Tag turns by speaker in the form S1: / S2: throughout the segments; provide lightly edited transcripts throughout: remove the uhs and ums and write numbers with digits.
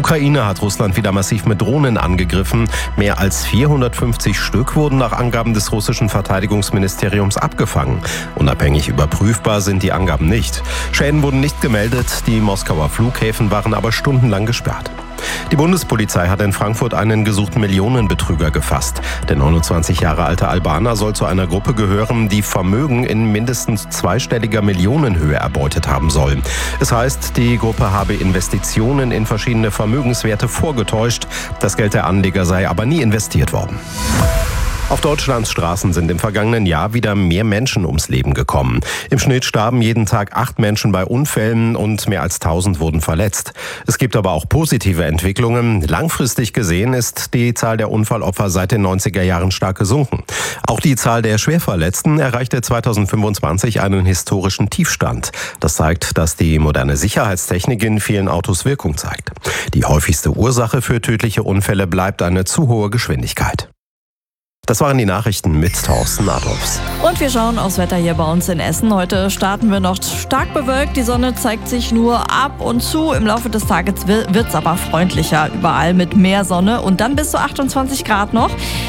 S1: Ukraine hat Russland wieder massiv mit Drohnen angegriffen. Mehr als 450 Stück wurden nach Angaben des russischen Verteidigungsministeriums abgefangen. Unabhängig überprüfbar sind die Angaben nicht. Schäden wurden nicht gemeldet, die Moskauer Flughäfen waren aber stundenlang gesperrt. Die Bundespolizei hat in Frankfurt einen gesuchten Millionenbetrüger gefasst. Der 29 Jahre alte Albaner soll zu einer Gruppe gehören, die Vermögen in mindestens zweistelliger Millionenhöhe erbeutet haben soll. Es heißt, die Gruppe habe Investitionen in verschiedene Vermögenswerte vorgetäuscht. Das Geld der Anleger sei aber nie investiert worden. Auf Deutschlands Straßen sind im vergangenen Jahr wieder mehr Menschen ums Leben gekommen. Im Schnitt starben jeden Tag 8 Menschen bei Unfällen und mehr als 1000 wurden verletzt. Es gibt aber auch positive Entwicklungen. Langfristig gesehen ist die Zahl der Unfallopfer seit den 90er Jahren stark gesunken. Auch die Zahl der Schwerverletzten erreichte 2025 einen historischen Tiefstand. Das zeigt, dass die moderne Sicherheitstechnik in vielen Autos Wirkung zeigt. Die häufigste Ursache für tödliche Unfälle bleibt eine zu hohe Geschwindigkeit. Das waren die Nachrichten mit Thorsten Adolfs.
S2: Und wir schauen aufs Wetter hier bei uns in Essen. Heute starten wir noch stark bewölkt. Die Sonne zeigt sich nur ab und zu. Im Laufe des Tages wird es aber freundlicher. Überall mit mehr Sonne. Und dann bis zu 28 Grad noch.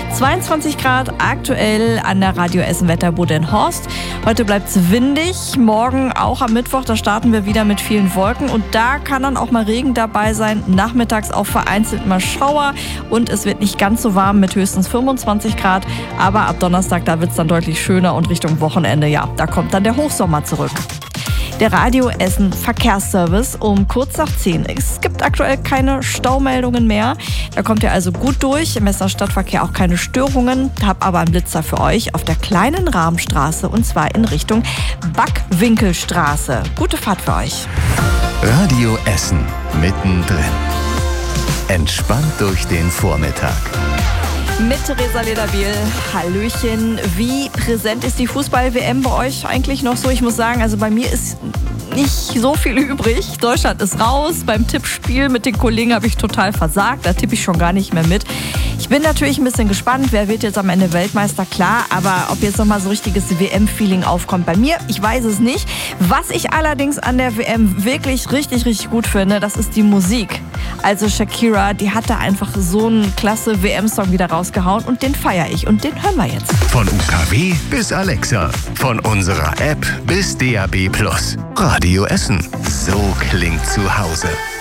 S2: 22 Grad aktuell an der Radio Essen Wetterbude in Horst. Heute bleibt es windig. Morgen auch am Mittwoch. Da starten wir wieder mit vielen Wolken. Und da kann dann auch mal Regen dabei sein. Nachmittags auch vereinzelt mal Schauer. Und es wird nicht ganz so warm mit höchstens 25 Grad. Aber ab Donnerstag, da wird es dann deutlich schöner und Richtung Wochenende, ja, da kommt dann der Hochsommer zurück. Der Radio Essen Verkehrsservice um kurz nach 10. Es gibt aktuell keine Staumeldungen mehr. Da kommt ihr also gut durch. Im Essener Stadtverkehr auch keine Störungen. Hab aber einen Blitzer für euch auf der kleinen Rahmenstraße und zwar in Richtung Backwinkelstraße. Gute Fahrt für euch.
S3: Radio Essen mittendrin. Entspannt durch den Vormittag.
S2: Mit Theresa Lederbiel. Hallöchen. Wie präsent ist die Fußball-WM bei euch eigentlich noch so? Ich muss sagen, also bei mir ist nicht so viel übrig. Deutschland ist raus. Beim Tippspiel mit den Kollegen habe ich total versagt. Da tippe ich schon gar nicht mehr mit. Ich bin natürlich ein bisschen gespannt, wer wird jetzt am Ende Weltmeister, klar. Aber ob jetzt nochmal so richtiges WM-Feeling aufkommt bei mir, ich weiß es nicht. Was ich allerdings an der WM wirklich richtig gut finde, das ist die Musik. Also Shakira, die hat da einfach so einen klasse WM-Song wieder rausgehauen und den feiere ich und den hören wir jetzt.
S3: Von UKW bis Alexa, von unserer App bis DAB+. Radio Essen, so klingt zu Hause.